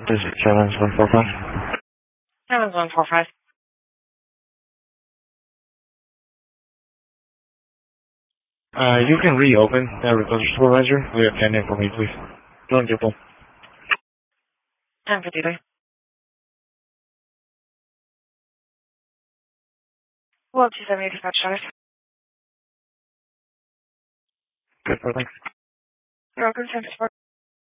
This is Kevin's 145. Kevin's 145. You can reopen request supervisor. We have 10 for me, please. Don't you, Paul? 10:53. Well, 270 dispatch status. Good, thanks. You're welcome, 10